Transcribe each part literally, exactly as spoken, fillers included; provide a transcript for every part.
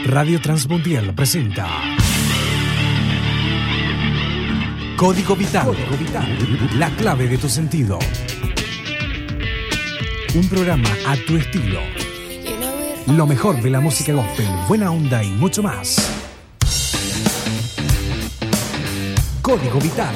Radio Transmundial presenta Código Vital, Código Vital, la clave de tu sentido. Un programa a tu estilo. Lo mejor de la música gospel, buena onda y mucho más. Código Vital.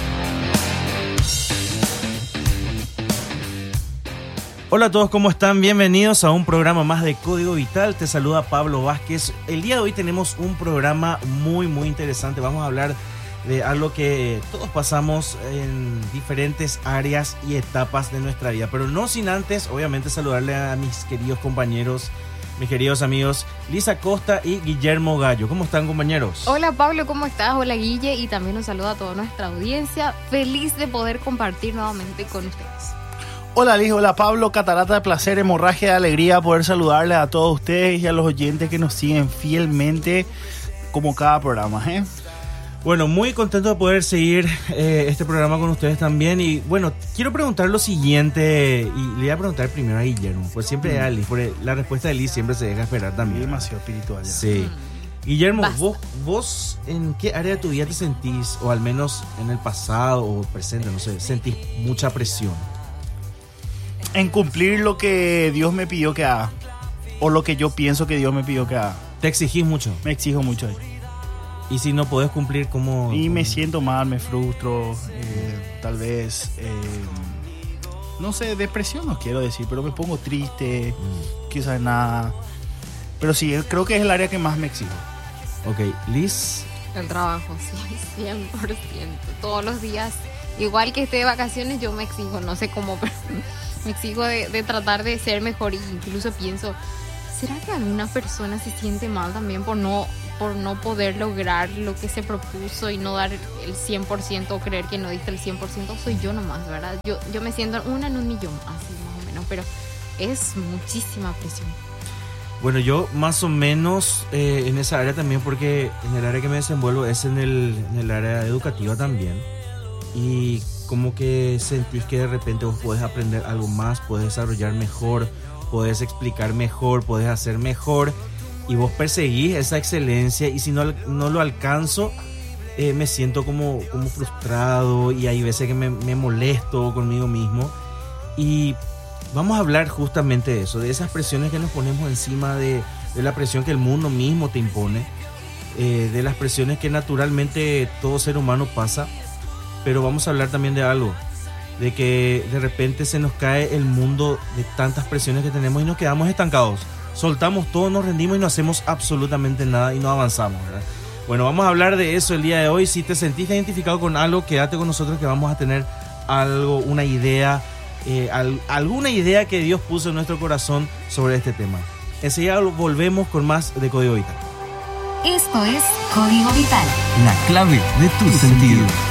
Hola a todos, ¿cómo están? Bienvenidos a un programa más de Código Vital. Te saluda Pablo Vázquez. El día de hoy tenemos un programa muy, muy interesante. Vamos a hablar de algo que todos pasamos en diferentes áreas y etapas de nuestra vida. Pero no sin antes, obviamente, saludarle a mis queridos compañeros, mis queridos amigos, Lisa Costa y Guillermo Gallo. ¿Cómo están, compañeros? Hola, Pablo, ¿cómo estás? Hola, Guille. Y también un saludo a toda nuestra audiencia. Feliz de poder compartir nuevamente con ustedes. Hola Liz, hola Pablo, catarata de placer, hemorragia de alegría poder saludarles a todos ustedes y a los oyentes que nos siguen fielmente como cada programa, ¿eh? Bueno, muy contento de poder seguir eh, este programa con ustedes también. Y bueno, quiero preguntar lo siguiente, y le voy a preguntar primero a Guillermo, pues siempre mm. a Liz, porque la respuesta de Liz siempre se deja esperar también. Demasiado espiritual ya. Sí. Mm. Guillermo, vos, vos en qué área de tu vida te sentís, o al menos en el pasado o presente, no sé, sentís mucha presión? En cumplir lo que Dios me pidió que haga, o lo que yo pienso que Dios me pidió que haga. ¿Te exigís mucho? Me exijo mucho ahí. ¿Y si no podés cumplir, cómo...? Y cómo? me siento mal, me frustro, eh, tal vez, eh, no sé, depresión no quiero decir, pero me pongo triste, mm. quizás nada. Pero sí, creo que es el área que más me exijo. Ok, Liz. El trabajo, sí, cien por ciento. Todos los días, igual que esté de vacaciones, yo me exijo, no sé cómo, pero... Me exijo de, de tratar de ser mejor, e incluso pienso, ¿será que alguna persona se siente mal también por no, por no poder lograr lo que se propuso y no dar el cien por ciento o creer que no diste el cien por ciento? Soy yo nomás, ¿verdad? Yo, yo me siento una en un millón, así más o menos, pero es muchísima presión. Bueno, yo más o menos eh, en esa área también, porque en el área que me desenvuelvo es en el, en el área educativa también. Y como que sentís que de repente vos podés aprender algo más, podés desarrollar mejor, podés explicar mejor, podés hacer mejor, y vos perseguís esa excelencia, y si no, no lo alcanzo, eh, me siento como, como frustrado, y hay veces que me, me molesto conmigo mismo. Y vamos a hablar justamente de eso, de esas presiones que nos ponemos encima, de, de la presión que el mundo mismo te impone, eh, de las presiones que naturalmente todo ser humano pasa. Pero vamos a hablar también de algo, de que de repente se nos cae el mundo de tantas presiones que tenemos y nos quedamos estancados. Soltamos todo, nos rendimos y no hacemos absolutamente nada y no avanzamos, ¿verdad? Bueno, vamos a hablar de eso el día de hoy. Si te sentiste identificado con algo, quédate con nosotros que vamos a tener algo, una idea, eh, al, alguna idea que Dios puso en nuestro corazón sobre este tema. Enseguida volvemos con más de Código Vital. Esto es Código Vital, la clave de tu sentido.